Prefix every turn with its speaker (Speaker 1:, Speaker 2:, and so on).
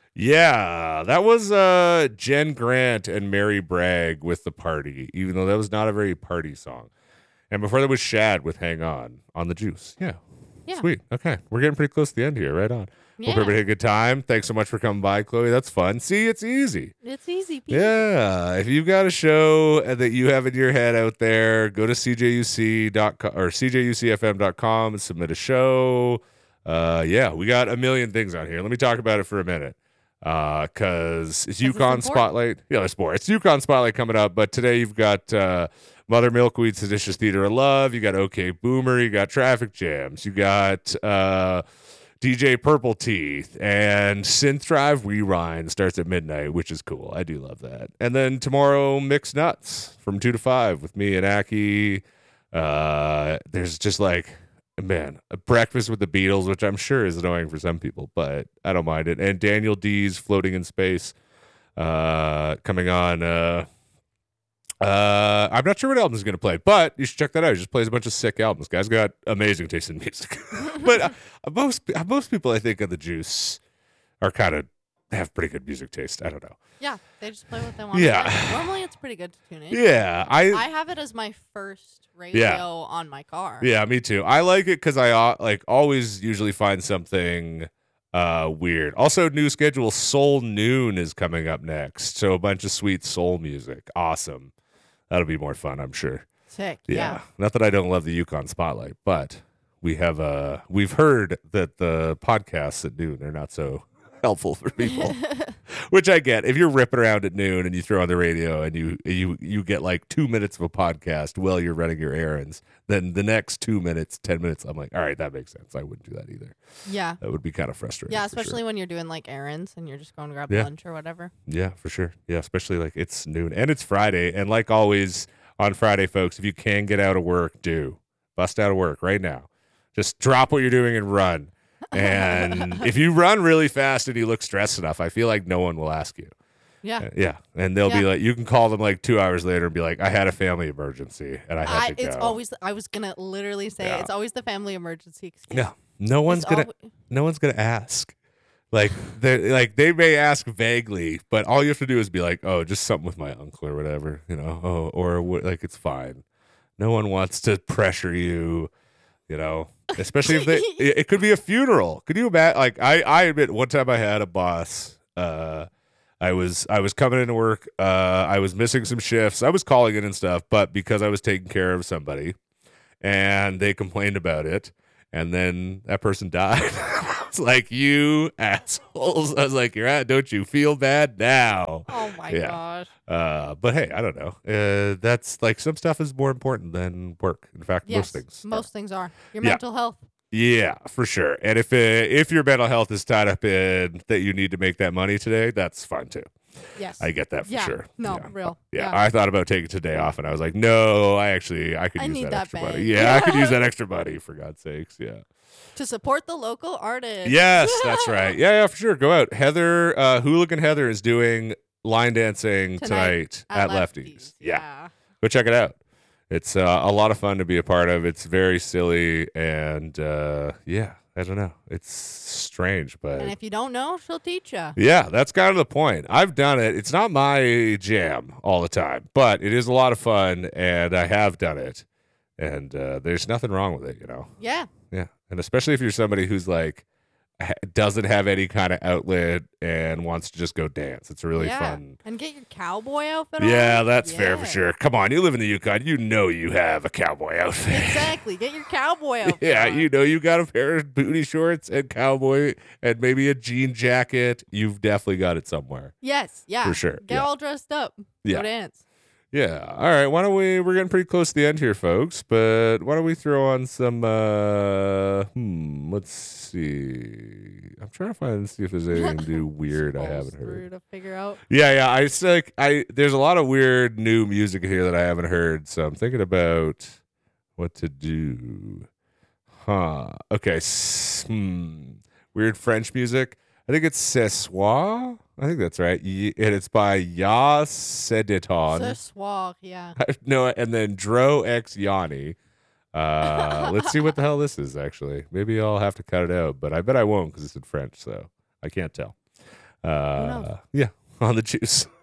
Speaker 1: Yeah, that was Jen Grant and Mary Bragg with The Party, even though that was not a very party song. And before that was Shad with Hang On the Juice. Yeah.
Speaker 2: Yeah.
Speaker 1: Sweet. Okay. We're getting pretty close to the end here. Right on. Hope
Speaker 2: Yeah.
Speaker 1: everybody had a good time. Thanks so much for coming by, Chloe. That's fun. See, it's easy.
Speaker 2: It's easy peasy.
Speaker 1: Yeah. If you've got a show that you have in your head out there, go to cjuc.com or cjucfm.com and submit a show. Yeah, we got a million things on here. Let me talk about it for a minute. Because it's Yukon
Speaker 2: important.
Speaker 1: Spotlight. Yeah, it's more. It's Yukon Spotlight coming up, but today you've got Mother Milkweed, Seditious Theater of Love. You got OK Boomer. You got Traffic Jams. You got DJ Purple Teeth and Synth Drive Rewind starts at midnight, which is cool. I do love that. And then tomorrow, Mixed Nuts from 2 to 5 with me and Aki. There's just like, man, a breakfast with the Beatles, which I'm sure is annoying for some people, but I don't mind it. And Daniel D's Floating in Space coming on. I'm not sure what album he's going to play, but you should check that out. He just plays a bunch of sick albums. Guy's got amazing taste in music. But most people, I think, of the Juice are kind of have pretty good music taste. I don't know.
Speaker 2: Yeah, they just play what they want.
Speaker 1: Yeah.
Speaker 2: To play. Normally, it's pretty good to tune in.
Speaker 1: Yeah,
Speaker 2: I have it as my first radio on my car.
Speaker 1: Yeah, me too. I like it because I like always usually find something weird. Also, new schedule Soul Noon is coming up next, so a bunch of sweet soul music. Awesome. That'll be more fun, I'm sure.
Speaker 2: Sick.
Speaker 1: Yeah.
Speaker 2: Yeah.
Speaker 1: Not that I don't love the Yukon Spotlight, but we've heard that the podcasts at noon are not so helpful for people. Which I get. If you're ripping around at noon and you throw on the radio and you get like 2 minutes of a podcast while you're running your errands, then the next 2 minutes, 10 minutes, I'm like, all right, that makes sense. I wouldn't do that either.
Speaker 2: Yeah.
Speaker 1: That would be kind of frustrating.
Speaker 2: Yeah,
Speaker 1: for
Speaker 2: especially
Speaker 1: sure.
Speaker 2: when you're doing like errands and you're just going to grab
Speaker 1: Yeah.
Speaker 2: lunch or whatever.
Speaker 1: Yeah, for sure. Yeah, especially like it's noon and it's Friday. And like always on Friday, folks, if you can get out of work, do. Bust out of work right now. Just drop what you're doing and run. And if you run really fast and you look stressed enough, I feel like no one will ask you.
Speaker 2: Yeah.
Speaker 1: Yeah. And they'll be
Speaker 2: Yeah.
Speaker 1: like, you can call them like 2 hours later and be like, I had a family emergency and I had to go.
Speaker 2: It's always, I was going to literally say,
Speaker 1: Yeah.
Speaker 2: it's always the family emergency excuse.
Speaker 1: Yeah. No one's
Speaker 2: It's
Speaker 1: gonna ask. Like they may ask vaguely, but all you have to do is be like, oh, just something with my uncle or whatever, you know, like it's fine. No one wants to pressure you, you know, especially if it could be a funeral. Could you imagine? Like I admit one time I had a boss, I was coming into work, I was missing some shifts. I was calling in and stuff, but because I was taking care of somebody and they complained about it, and then that person died. I was like, you assholes. I was like, don't you feel bad now?
Speaker 2: Oh my
Speaker 1: Yeah.
Speaker 2: gosh.
Speaker 1: But hey, I don't know. That's like some stuff is more important than work. In fact,
Speaker 2: Yes,
Speaker 1: most things.
Speaker 2: most things are. Your
Speaker 1: Yeah.
Speaker 2: mental health.
Speaker 1: Yeah, for sure. And if your mental health is tied up in that you need to make that money today, that's fine too.
Speaker 2: Yes.
Speaker 1: I get that for
Speaker 2: Yeah.
Speaker 1: sure.
Speaker 2: No,
Speaker 1: Yeah.
Speaker 2: real.
Speaker 1: Yeah, I thought about taking today off, and I was like, no, I could
Speaker 2: I
Speaker 1: use
Speaker 2: need
Speaker 1: that
Speaker 2: that
Speaker 1: extra
Speaker 2: bag.
Speaker 1: money. Yeah, I could use that extra money for God's sakes. Yeah.
Speaker 2: To support the local artist.
Speaker 1: Yes, that's right. Yeah, for sure. Go out. Heather, Hooligan Heather is doing line dancing tonight at Lefties. Yeah. Go check it out. It's a lot of fun to be a part of. It's very silly and yeah, I don't know. It's strange, but
Speaker 2: And if you don't know, she'll teach you.
Speaker 1: yeah, that's kind of the point. I've done it. It's not my jam all the time, but it is a lot of fun, and I have done it. And there's nothing wrong with it, you know?
Speaker 2: Yeah.
Speaker 1: Yeah. And especially if you're somebody who's like, doesn't have any kind of outlet and wants to just go dance. It's really fun.
Speaker 2: And get your cowboy outfit
Speaker 1: Yeah,
Speaker 2: on.
Speaker 1: that's fair for sure. Come on, you live in the Yukon. You know you have a cowboy outfit.
Speaker 2: Exactly. Get your cowboy outfit
Speaker 1: Yeah,
Speaker 2: on.
Speaker 1: you know you got a pair of booty shorts and cowboy and maybe a jean jacket. You've definitely got it somewhere.
Speaker 2: Yes. Yeah.
Speaker 1: For sure.
Speaker 2: Get
Speaker 1: Yeah.
Speaker 2: all dressed up.
Speaker 1: Yeah.
Speaker 2: Go dance.
Speaker 1: Yeah. All right. Why don't we're getting pretty close to the end here, folks, but why don't we throw on some let's see. I'm trying to see if there's anything new weird I haven't heard.
Speaker 2: To figure out.
Speaker 1: Yeah. There's a lot of weird new music here that I haven't heard, so I'm thinking about what to do. Okay. Weird French music. I think it's Ce Soir. I think that's right. And it's by Ya Sediton.
Speaker 2: Ce soir, yeah.
Speaker 1: No, and then Dro X Yanni. Let's see what the hell this is, actually. Maybe I'll have to cut it out, but I bet I won't because it's in French, so I can't tell.
Speaker 2: knows?
Speaker 1: Yeah, on the juice.